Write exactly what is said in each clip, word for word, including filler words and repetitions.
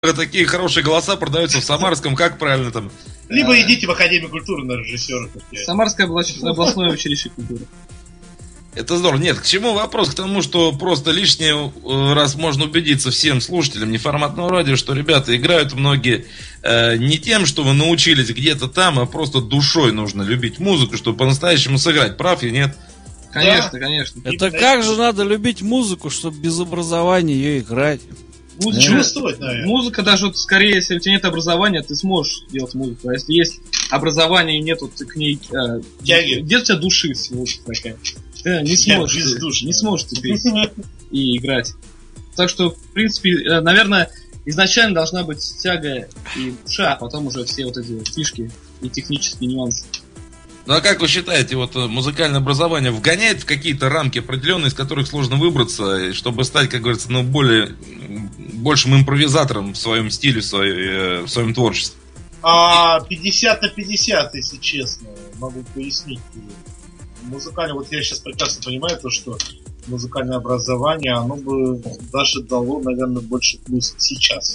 такие хорошие голоса продаются в Самарском, как правильно там? Либо идите в Академию культуры на режиссера. Самарское областное училище культуры. Это здорово. Нет, к чему вопрос? К тому, что просто лишний раз можно убедиться всем слушателям неформатного радио, что ребята играют многие э, не тем, что вы научились где-то там, а просто душой нужно любить музыку, чтобы по-настоящему сыграть. Прав я, нет? Конечно, да. конечно. Это и, как же надо любить музыку, чтобы без образования ее играть? Музыка, чувствовать, наверное. Музыка даже, вот, скорее, если у тебя нет образования, ты сможешь делать музыку. А если есть образование и нет вот, к ней э, где у тебя души всего такая, ты не сможешь, ты, не сможешь ты петь и играть. Так что, в принципе, наверное, изначально должна быть тяга и душа, а потом уже все вот эти фишки и технические нюансы. Ну а как вы считаете, вот музыкальное образование вгоняет в какие-то рамки определенные, из которых сложно выбраться, чтобы стать, как говорится, ну, более большим импровизатором в своем стиле, в, своей, в своем творчестве? А пятьдесят на пятьдесят, если честно, могу пояснить. Музыкальное, вот я сейчас прекрасно понимаю то, что музыкальное образование, оно бы даже дало, наверное, больше плюс сейчас.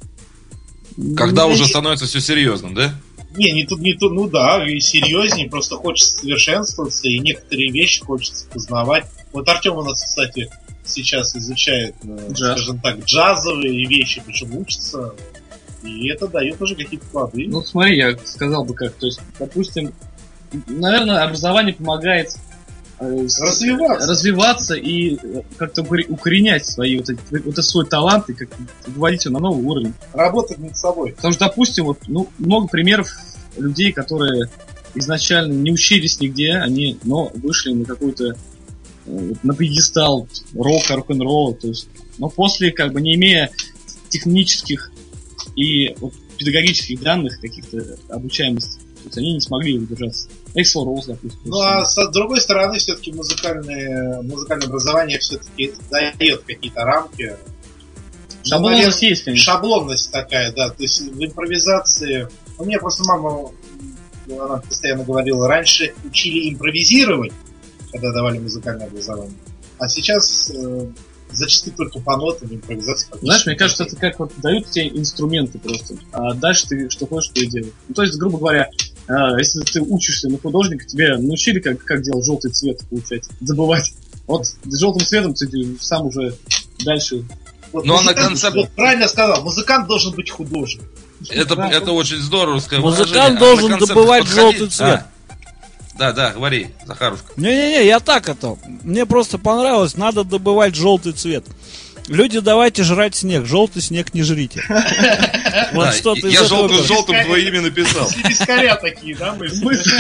Когда ну, уже становится все серьезным, да? Не, не тут, не тут, ну да, и серьезнее, просто хочется совершенствоваться, и некоторые вещи хочется познавать. Вот Артем у нас, кстати, сейчас изучает, Джаз. скажем так, джазовые вещи, причем учится, и это дает уже какие-то плоды. Ну смотри, я сказал бы как, то есть, допустим, наверное, образование помогает э, развиваться. развиваться и как-то укоренять свои вот, эти, вот этот свой талант и как-то выводить его на новый уровень. Работать над собой. Потому что, допустим, вот, ну, много примеров людей, которые изначально не учились нигде, они, но вышли на какой-то э, на пьедестал рока, рок-н-ролла, то есть, но после, как бы, не имея технических и вот, педагогических данных каких-то обучаемости, то есть они не смогли удержаться. Эксел Роуз, допустим. Ну а с другой стороны, все-таки музыкальное, музыкальное образование все-таки дает какие-то рамки. Шаблонность ну, есть, конечно. Шаблонность такая, да. То есть в импровизации. У меня просто мама, она постоянно говорила, раньше учили импровизировать, когда давали музыкальное образование. А сейчас э, зачастую только по нотам импровизация. Знаешь, мне кажется, это как вот дают тебе инструменты просто, а дальше ты что хочешь, то и делаешь. Ну, то есть, грубо говоря, э, если ты учишься на художника, тебе научили, как, как делать желтый цвет, получать, забывать. Вот с желтым цветом ты сам уже дальше. Вот ну, музыкант, на концепт... вот правильно сказал, музыкант должен быть художник. Это, да, это очень здорово сказать. Музыкант должен добывать желтый цвет. А. Да, да, говори, Захарушка. Не-не-не, я так это. Мне просто понравилось, надо добывать желтый цвет. Люди, давайте жрать снег, желтый снег не жрите. Вот что-то я желтым желтым твое имя написал. Вискаря такие, да, мы?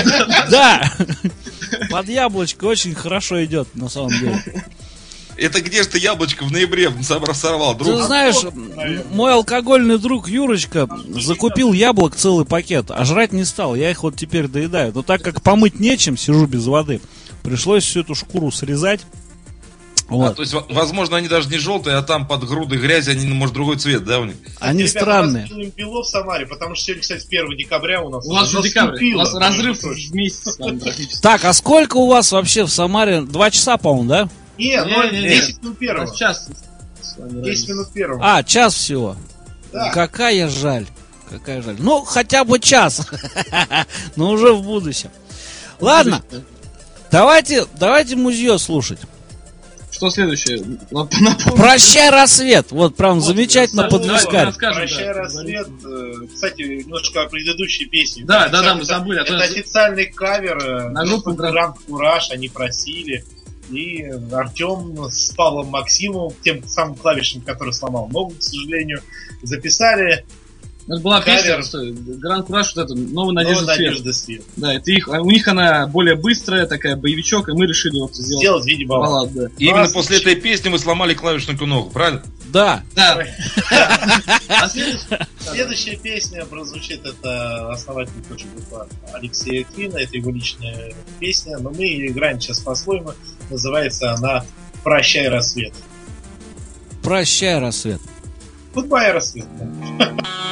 Да. Под яблочко очень хорошо идет, на самом деле. Это где же ты яблочко в ноябре сорвал, друг? Ты знаешь, мой алкогольный друг Юрочка закупил яблок целый пакет, а жрать не стал. Я их вот теперь доедаю. Но так как помыть нечем, сижу без воды, пришлось всю эту шкуру срезать. Вот. А, то есть, возможно, они даже не желтые, а там под грудой грязи, они, может, другой цвет, да, у них? Они ребята, странные. У нас бело в Самаре, потому что сегодня, кстати, первого декабря у нас... У нас же декабрь, у нас разрыв в месяц. Так, а сколько у вас вообще в Самаре? Два часа, по-моему, да? Не, ну десять минут первого. Час. десять минут первого. А, час всего. Да. Какая жаль. Какая жаль. Ну, хотя бы час. Но уже в будущем. Ладно. Давайте, давайте музеё слушать. Что следующее? Прощай, рассвет. Вот прям вот, замечательно подвискали. Прощай, рассвет. Кстати, немножко о предыдущей песне. Да, да, да, мы забыли. Это официальный кавер на группу Гранд Кураж. Они просили. И Артем с Павлом Максимовым, тем самым клавишем, который сломал ногу, к сожалению, записали. Это была кавер. Песня, Гранд Кураж, вот это «Новая надежда, Новая надежда свет. свет. Да, это их, у них она более быстрая, такая боевичок, и мы решили вот сделать, сделать в виде баллад. Да. И именно после этой песни вы сломали клавишную ногу, правильно? Да. Да. А следующая песня прозвучит, это основатель группы Алексея Квина, это его личная песня, но мы ее играем сейчас по-своему. Называется она «Прощай, рассвет». Прощай, рассвет. Goodbye, рассвет.